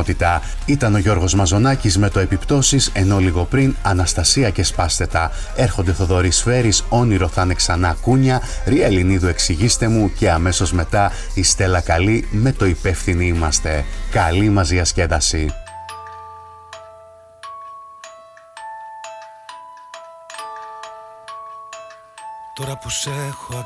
καθημερινότητα. Ήταν ο Γιώργος Μαζονάκης με το Επιπτώσεις, ενώ λίγο πριν Αναστασία και Σπάστε τα. Έρχονται Θοδωρής Σφαίρης, Όνειρο θα είναι ξανά κούνια, Ρία Ελληνίδου Εξηγήστε μου και αμέσως μετά η Στέλλα Καλή με το Υπεύθυνοι είμαστε. Καλή μας διασκέδαση. Τώρα που σε έχω